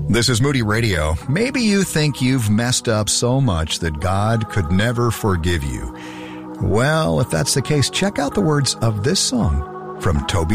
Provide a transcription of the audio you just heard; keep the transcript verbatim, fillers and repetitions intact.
This is Moody Radio. Maybe you think you've messed up so much that God could never forgive you. Well, if that's the case, check out the words of this song from Toby